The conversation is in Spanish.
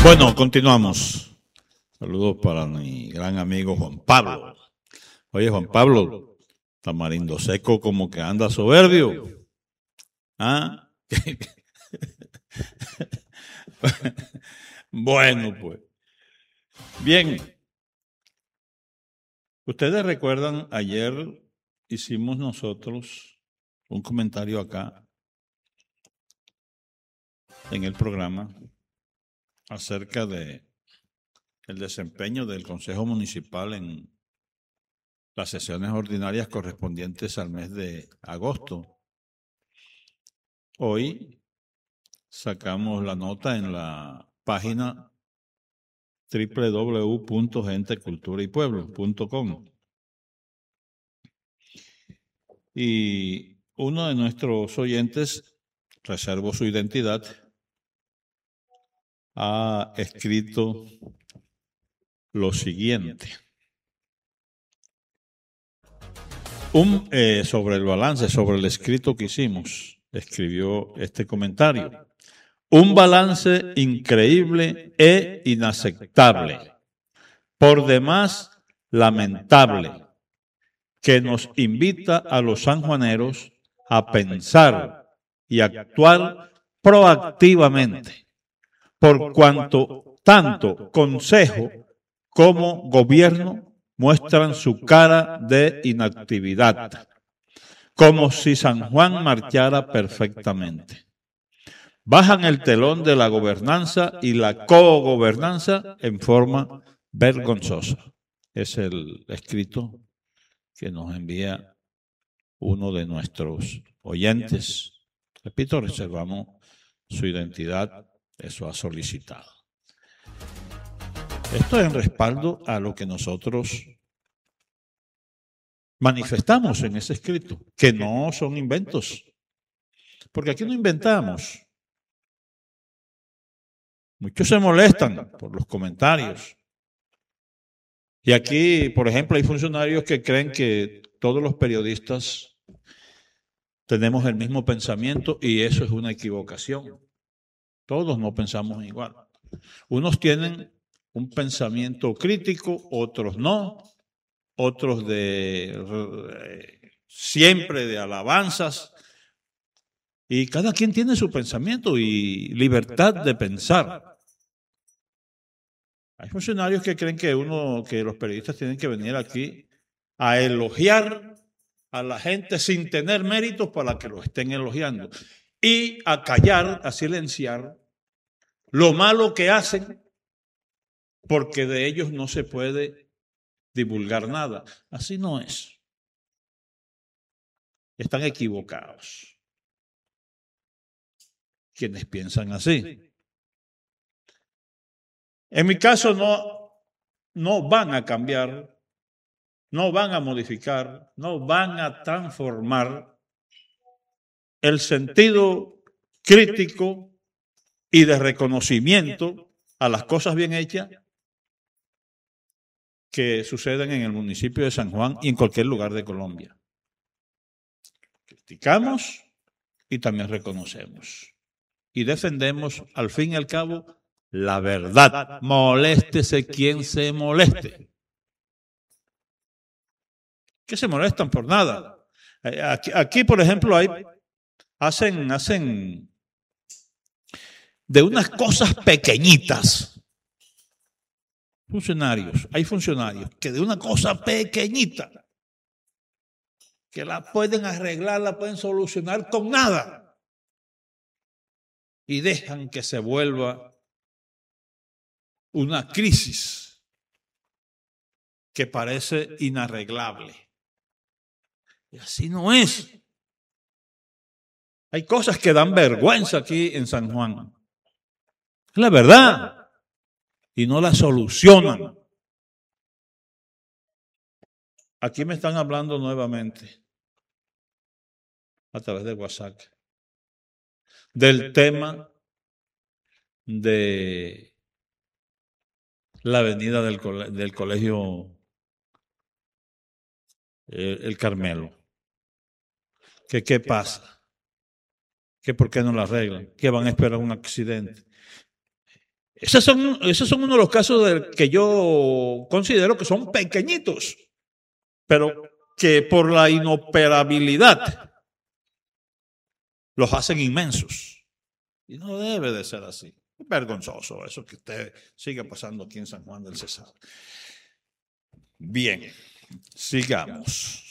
Bueno, continuamos. Saludos para mi gran amigo Juan Pablo. Oye, Juan Pablo, Tamarindo Seco como que anda soberbio. ¿Ah? Bueno, pues. Bien. Ustedes recuerdan, ayer hicimos nosotros un comentario acá en el programa acerca de el desempeño del Consejo Municipal en las sesiones ordinarias correspondientes al mes de agosto. Hoy sacamos la nota en la página www.genteculturaypueblo.com y uno de nuestros oyentes, reservo su identidad, ha escrito lo siguiente. Sobre el balance, sobre el escrito que hicimos, escribió este comentario. Un balance increíble e inaceptable, por demás lamentable, que nos invita a los sanjuaneros a pensar y actuar proactivamente, por cuanto tanto consejo como gobierno muestran su cara de inactividad, como si San Juan marchara perfectamente. Bajan el telón de la gobernanza y la cogobernanza en forma vergonzosa. Es el escrito que nos envía uno de nuestros oyentes. Repito, reservamos su identidad, eso ha solicitado. Esto es en respaldo a lo que nosotros manifestamos en ese escrito, que no son inventos, porque aquí no inventamos. Muchos se molestan por los comentarios. Y aquí, por ejemplo, hay funcionarios que creen que todos los periodistas tenemos el mismo pensamiento y eso es una equivocación. Todos no pensamos igual. Unos tienen un pensamiento crítico, otros no, otros siempre de alabanzas, y cada quien tiene su pensamiento y libertad de pensar. Hay funcionarios que creen que los periodistas tienen que venir aquí a elogiar a la gente sin tener méritos para que lo estén elogiando y a callar, a silenciar lo malo que hacen, porque de ellos no se puede divulgar nada. Así no es. Están equivocados quienes piensan así. En mi caso no van a cambiar, no van a modificar, no van a transformar el sentido crítico y de reconocimiento a las cosas bien hechas que suceden en el municipio de San Juan y en cualquier lugar de Colombia. Criticamos y también reconocemos. Y defendemos, al fin y al cabo, la verdad. Moléstese quien se moleste. Que se molestan por nada. Aquí por ejemplo, hacen de unas cosas pequeñitas. Hay funcionarios que de una cosa pequeñita, que la pueden arreglar, la pueden solucionar con nada, y dejan que se vuelva una crisis que parece inarreglable. Y así no es. Hay cosas que dan vergüenza aquí en San Juan. Es la verdad. Y no la solucionan. Aquí me están hablando nuevamente a través de WhatsApp del tema de la avenida del colegio El Carmelo. ¿Qué pasa? ¿Que por qué no la arreglan? ¿Que van a esperar un accidente? Esos son uno de los casos que yo considero que son pequeñitos, pero que por la inoperabilidad los hacen inmensos. Y no debe de ser así. Es vergonzoso eso que usted siga pasando aquí en San Juan del Cesar. Bien, sigamos.